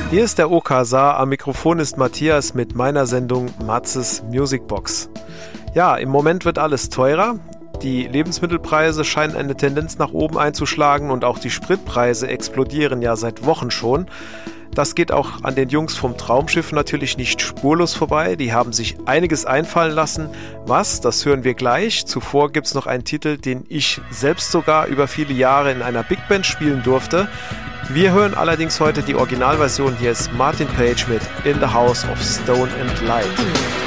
Hier ist der OK Saar, am Mikrofon ist Matthias mit meiner Sendung Matzes Musicbox. Ja, im Moment wird alles teurer. Die Lebensmittelpreise scheinen eine Tendenz nach oben einzuschlagen und auch die Spritpreise explodieren ja seit Wochen schon. Das geht auch an den Jungs vom Traumschiff natürlich nicht spurlos vorbei. Die haben sich einiges einfallen lassen. Was? Das hören wir gleich. Zuvor gibt's noch einen Titel, den ich selbst sogar über viele Jahre in einer Big Band spielen durfte. Wir hören allerdings heute die Originalversion. Hier ist Martin Page mit In the House of Stone and Light.